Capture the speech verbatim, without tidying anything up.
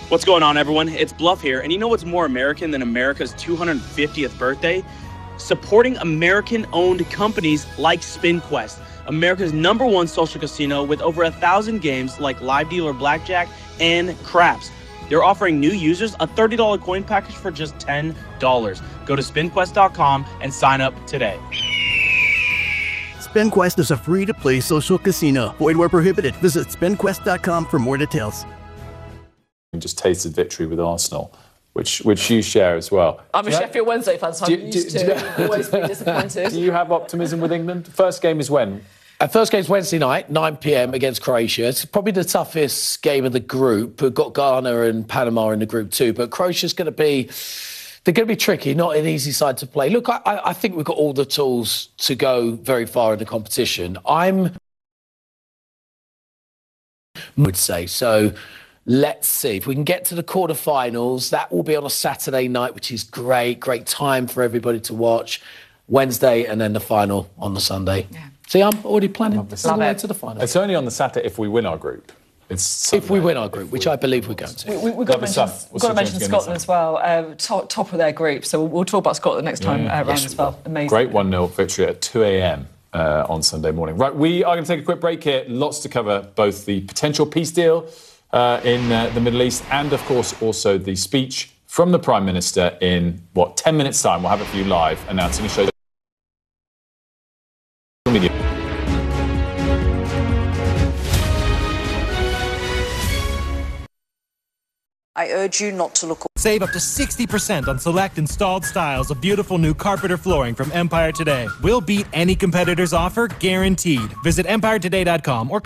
What's going on, everyone? It's Bluff here, and you know what's more American than America's two hundred fiftieth birthday? Supporting American-owned companies like SpinQuest, America's number one social casino with over a thousand games like live dealer blackjack and craps. They're offering new users a thirty dollars coin package for just ten dollars. Go to spin quest dot com and sign up today. SpinQuest is a free-to-play social casino. Void where prohibited. Visit spin quest dot com for more details. Just tasted victory with Arsenal, which which you share as well. I'm a Sheffield Wednesday fan, so I'm do, used do, to do, I've always been disappointed. Do you have optimism with England? First game is when? Our first game's Wednesday night, nine p.m. against Croatia. It's probably the toughest game of the group. We've got Ghana and Panama in the group too, but Croatia's going to be, they're going to be tricky, not an easy side to play. Look, I, I think we've got all the tools to go very far in the competition. I'm, would say, so let's see. If we can get to the quarterfinals, that will be on a Saturday night, which is great, great time for everybody to watch. Wednesday and then the final on the Sunday. Yeah. See, I'm already planning all the way to the final. It's only on the Saturday if we win our group. It's Sunday, if we win our group, which I believe we're going to. We, we, we've got to mention, we've got to mention Scotland as well, uh, top, top of their group. So we'll, we'll talk about Scotland next time yeah, yeah. Uh, around yes, as well. Amazing. Great one nil victory at two a.m. Uh, on Sunday morning. Right, we are going to take a quick break here. Lots to cover, both the potential peace deal uh, in uh, the Middle East and, of course, also the speech from the Prime Minister in, what, ten minutes' time. We'll have it for you live, announcing a show. Media. I urge you not to look. Save up to sixty percent on select installed styles of beautiful new carpet or flooring from Empire Today. We'll beat any competitor's offer, guaranteed. Visit empire today dot com or